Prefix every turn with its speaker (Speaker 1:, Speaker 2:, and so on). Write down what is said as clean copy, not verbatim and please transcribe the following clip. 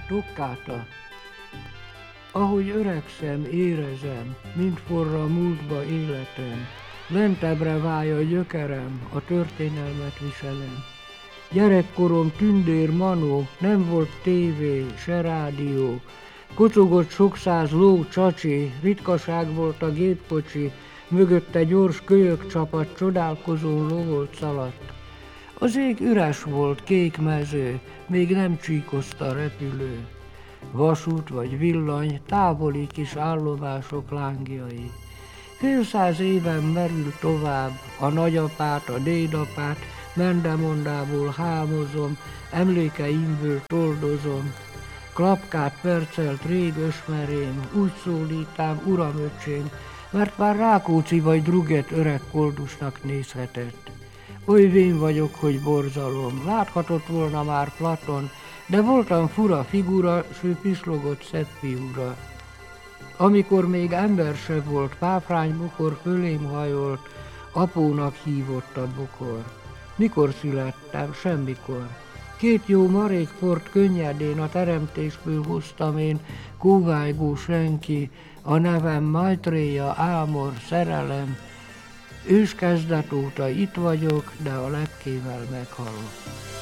Speaker 1: Tokkáta. Ahogy öregszem, érezem, mint forra a múltba életem, lentebbre válj a gyökerem, a történelmet viselem. Gyerekkorom tündér manó, nem volt tévé, se rádió, kocogott sok száz ló, csacsi, ritkaság volt a gépkocsi, mögötte gyors kölyök csapat csodálkozón lovolt szaladt. Az ég üres volt, kék mező, még nem csíkozta repülő. Vasút vagy villany, távoli kis állomások lángjai. Fél száz éven merül tovább, a nagyapát, a dédapát, mendemondából hámozom, emlékeimből toldozom. Klapkát percelt rég ösmerém, úgy szólítám, uramöcsém, mert már Rákóczi vagy Druget öreg koldusnak nézhetett. Oly vén vagyok, hogy borzalom, láthatott volna már Platon, de voltam fura figura, s ő pislogott szebb fiúra. Amikor még ember se volt, páfrány bokor fölém hajolt, apónak hívott a bokor. Mikor születtem? Semmikor. 2 jó marék port könnyedén a teremtésből hoztam én, kóvájgó senki, a nevem Maitréja, Ámor, szerelem. Őskezdet óta itt vagyok, de a lepkével meghalok.